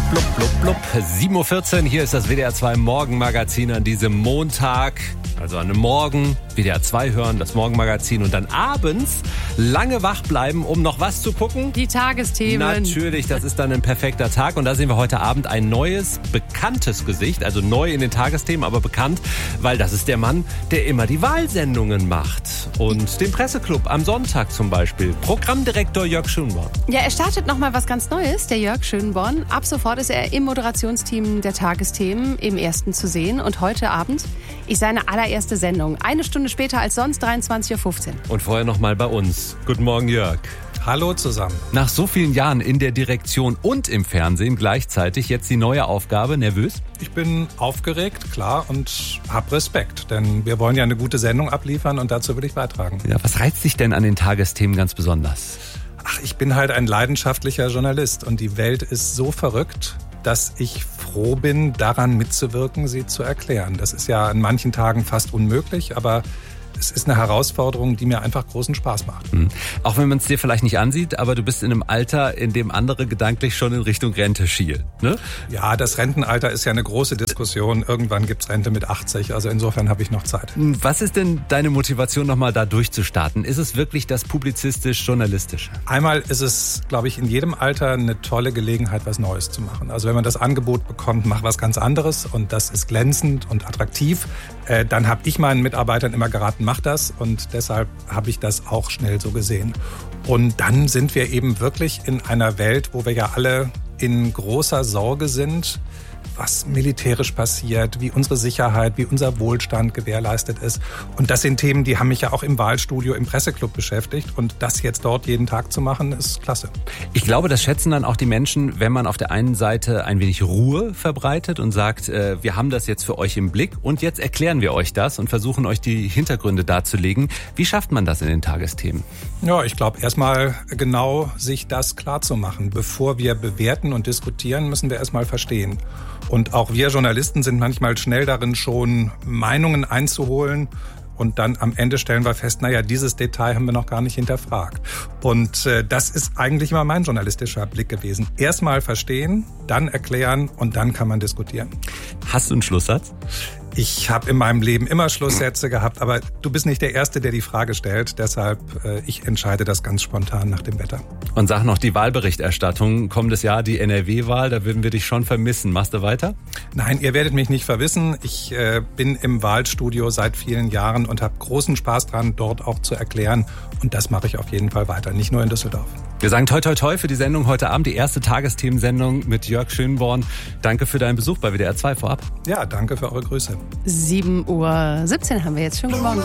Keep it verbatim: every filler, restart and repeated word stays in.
Blub, blub, blub. sieben Uhr vierzehn, hier ist das W D R zwei Morgenmagazin an diesem Montag. Also an einem Morgen, W D R zwei hören, das Morgenmagazin und dann abends lange wach bleiben, um noch was zu gucken. Die Tagesthemen. Natürlich, das ist dann ein perfekter Tag. Und da sehen wir heute Abend ein neues, bekanntes Gesicht. Also neu in den Tagesthemen, aber bekannt, weil das ist der Mann, der immer die Wahlsendungen macht. Und den Presseclub am Sonntag zum Beispiel. Programmdirektor Jörg Schönborn. Ja, er startet nochmal was ganz Neues, der Jörg Schönborn. Ab sofort ist er im Moderationsteam der Tagesthemen im Ersten zu sehen. Und heute Abend ist seine allererste Sendung. Eine Stunde später als sonst, dreiundzwanzig Uhr fünfzehn. Und vorher nochmal bei uns. Guten Morgen, Jörg. Hallo zusammen. Nach so vielen Jahren in der Direktion und im Fernsehen gleichzeitig jetzt die neue Aufgabe. Nervös? Ich bin aufgeregt, klar, und habe Respekt. Denn wir wollen ja eine gute Sendung abliefern und dazu will ich beitragen. Ja, was reizt dich denn an den Tagesthemen ganz besonders? Ach, ich bin halt ein leidenschaftlicher Journalist und die Welt ist so verrückt, dass ich froh bin, daran mitzuwirken, sie zu erklären. Das ist ja an manchen Tagen fast unmöglich, aber es ist eine Herausforderung, die mir einfach großen Spaß macht. Mhm. Auch wenn man es dir vielleicht nicht ansieht, aber du bist in einem Alter, in dem andere gedanklich schon in Richtung Rente schielen, ne? Ja, das Rentenalter ist ja eine große Diskussion. Irgendwann gibt's Rente mit achtzig, also insofern habe ich noch Zeit. Was ist denn deine Motivation, nochmal da durchzustarten? Ist es wirklich das publizistisch-journalistische? Einmal ist es, glaube ich, in jedem Alter eine tolle Gelegenheit, was Neues zu machen. Also wenn man das Angebot bekommt, mach was ganz anderes und das ist glänzend und attraktiv, äh, dann habe ich meinen Mitarbeitern immer geraten, mach das, und deshalb habe ich das auch schnell so gesehen. Und dann sind wir eben wirklich in einer Welt, wo wir ja alle in großer Sorge sind, was militärisch passiert, wie unsere Sicherheit, wie unser Wohlstand gewährleistet ist. Und das sind Themen, die haben mich ja auch im Wahlstudio, im Presseclub beschäftigt. Und das jetzt dort jeden Tag zu machen, ist klasse. Ich glaube, das schätzen dann auch die Menschen, wenn man auf der einen Seite ein wenig Ruhe verbreitet und sagt, äh, wir haben das jetzt für euch im Blick und jetzt erklären wir euch das und versuchen euch die Hintergründe darzulegen. Wie schafft man das in den Tagesthemen? Ja, ich glaube, erstmal genau sich das klar zu machen. Bevor wir bewerten und diskutieren, müssen wir erstmal verstehen. Und auch wir Journalisten sind manchmal schnell darin, schon Meinungen einzuholen. Und dann am Ende stellen wir fest, naja, dieses Detail haben wir noch gar nicht hinterfragt. Und äh, das ist eigentlich immer mein journalistischer Blick gewesen. Erstmal verstehen, dann erklären und dann kann man diskutieren. Hast du einen Schlusssatz? Ich habe in meinem Leben immer Schlusssätze gehabt, aber du bist nicht der Erste, der die Frage stellt. Deshalb, äh, ich entscheide das ganz spontan nach dem Wetter. Und sag noch die Wahlberichterstattung. Kommendes Jahr die N R W-Wahl, da würden wir dich schon vermissen. Machst du weiter? Nein, ihr werdet mich nicht vermissen. Ich äh, bin im Wahlstudio seit vielen Jahren und habe großen Spaß dran, dort auch zu erklären. Und das mache ich auf jeden Fall weiter, nicht nur in Düsseldorf. Wir sagen toi toi toi für die Sendung heute Abend, die erste Tagesthemensendung mit Jörg Schönborn. Danke für deinen Besuch bei W D R zwei vorab. Ja, danke für eure Grüße. sieben Uhr siebzehn haben wir jetzt. Schönen guten Morgen.